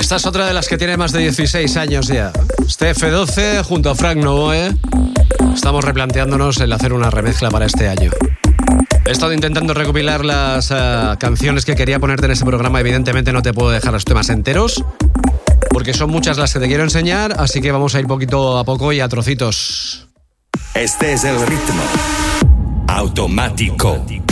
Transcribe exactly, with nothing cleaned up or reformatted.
Esta es otra de las que tiene más de dieciséis años ya. Este F doce junto a Frank Novoe. Estamos replanteándonos el hacer una remezcla para este año. He estado intentando recopilar las uh, canciones que quería ponerte en este programa. Evidentemente no te puedo dejar los temas enteros, porque son muchas las que te quiero enseñar, así que vamos a ir poquito a poco y a trocitos. Este es el ritmo automático.